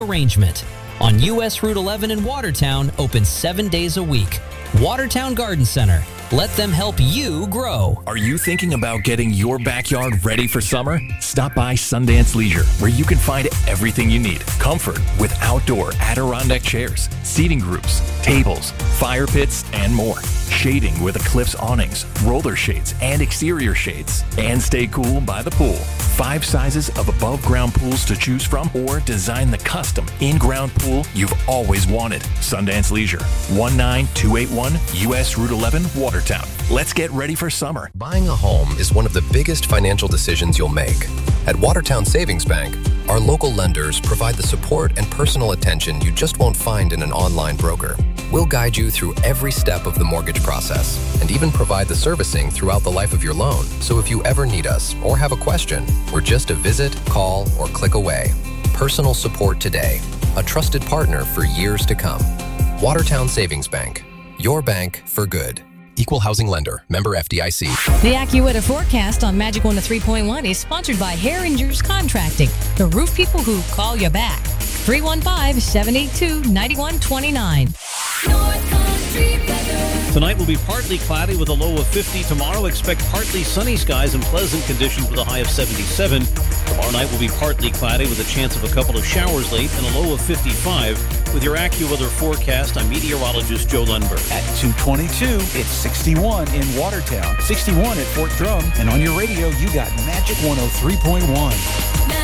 arrangement. On US Route 11 in Watertown, open 7 days a week. Watertown Garden Center. Let them help you grow. Are you thinking about getting your backyard ready for summer? Stop by Sundance Leisure, where you can find everything you need. Comfort with outdoor Adirondack chairs, seating groups, tables, fire pits, and more. Shading with Eclipse awnings, roller shades, and exterior shades. And stay cool by the pool. 5 sizes of above-ground pools to choose from, or design the custom in-ground pool you've always wanted. Sundance Leisure, 19281 US Route 11, Watertown. Let's get ready for summer. Buying a home is one of the biggest financial decisions you'll make. At Watertown Savings Bank, our local lenders provide the support and personal attention you just won't find in an online broker. We'll guide you through every step of the mortgage process and even provide the servicing throughout the life of your loan. So if you ever need us or have a question, we're just a visit, call, or click away. Personal support today. A trusted partner for years to come. Watertown Savings Bank. Your bank for good. Equal housing lender. Member FDIC. The AccuWeather forecast on Magic 103.1 is sponsored by Herringer's Contracting, the roof people who call you back. 315-782-9129. Tonight will be partly cloudy with a low of 50. Tomorrow, expect partly sunny skies and pleasant conditions with a high of 77. Tomorrow night will be partly cloudy with a chance of a couple of showers late and a low of 55. With your AccuWeather forecast, I'm meteorologist Joe Lundberg. At 2:22, it's 61 in Watertown, 61 at Fort Drum, and on your radio, you got Magic 103.1.